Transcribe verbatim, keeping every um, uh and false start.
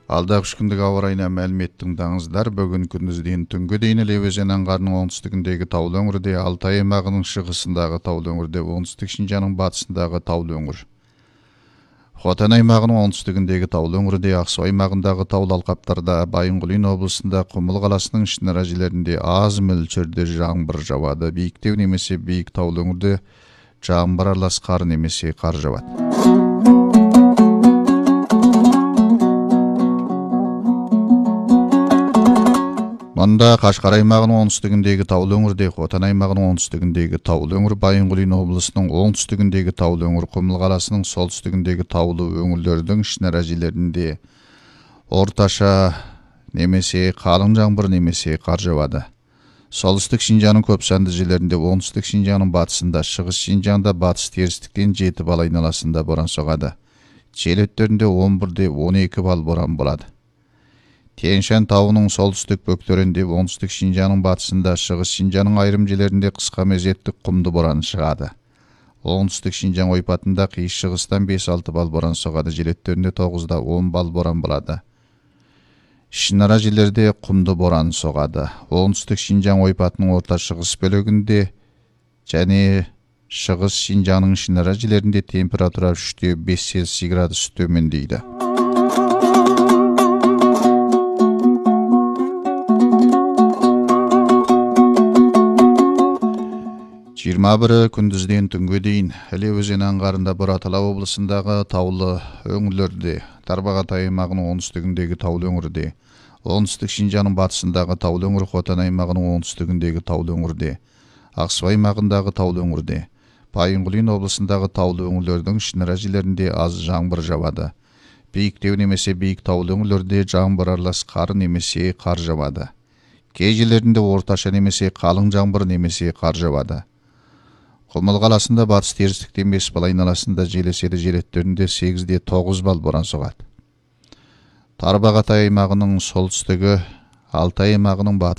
Алдағы үш күндік ауа райына мәлімет тыңдаңыздар. Бүгін күндізден түнгі дейін Іле өзені аңғарының оңтүстігіндегі таулы өңірде, Алтай аймағының шығысындағы таулы өңірде, оңтүстік Шинжанның батысындағы таулы өңір, Хотан аймағының оңтүстігіндегі таулы өңірде, Ақсу аймағындағы таулы алқаптарда, Байынқұлин облысында, Құмыл қаласының ішінара жерлерінде аз мөлшерде жаңбыр жауады. Биіктеу немесе биік таулы өңірде жаңбыр аралас қар немесе қар жауады. Мұнда Қашқар аймағының оңтүстігіндегі таулы өңірде, Хотан аймағының оңтүстігіндегі таулы өңір, Байынқұлин облысының оңтүстігіндегі таулы өңір, Құмыл қаласының солтүстігіндегі таулы өңірлердің ішінара жерлерінде орташа немесе қалың жаңбыр немесе қар жауады. Солтүстік Шинжанның көп санды жерлерінде, оңтүстік Шинжанның батысында, шығыс Шинжаңда батыс терістіктен жеті бал айналасында боран соғады. Жел өттерінде он бірде он екі бал боран болады. Тянь-Шань тауының солтүстік бөктерінде, оңтүстік Шинжанның батысында, шығыс Шинжанның айрым жерлерінде қысқа мезеттік құмды боран шығады. Оңтүстік Шинжаң ойпатында қиыс шығыстан бес алты бал боран соғады. Жел өттерінде тоғызда он бал боран болады. Ішінара жерлерде құмды боран соғады. Оңтүстік Шинжаң ойпатының орта шығыс бөлігінде және шығыс Шинжаңның ішінара жерлерінде температура үште бес Цельсий градус төмендейді. жиырма бірі күндізден түнге дейін Іле өзені аңғарында Бұратала облысындағы таулы өңірлерде, Тарбағатай аймағының оңтүстігіндегі таулы өңірде, оңтүстік Шинжанның батысындағы таулы өңір, Хотан аймағының оңтүстігіндегі таулы өңірде, Ақсу аймағындағы таулы өңірде, Байынқұлин облысындағы таулы өңірлердің ішінара жерлерінде аз жаңбыр жауады. Биіктеу немесе биік таулы өңірлерде жаңбыр аралас қар немесе қар жауады. Кей жерлерінде орташа немесе қалың жаңбыр немесе қар жауады. Құмыл қаласында батыс терістіктен бес бал айналасында жел еседі, жел өттерінде сегізде тоғыз бал боран соғады. Тарбағатай аймағының солтүстігі, Алтай аймағының батысы